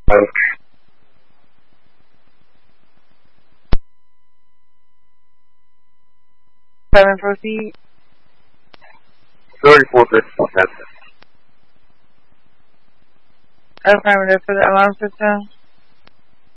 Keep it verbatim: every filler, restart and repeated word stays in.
Seven, proceed. thirty-four fifty-seven. Affirmative for the alarm system.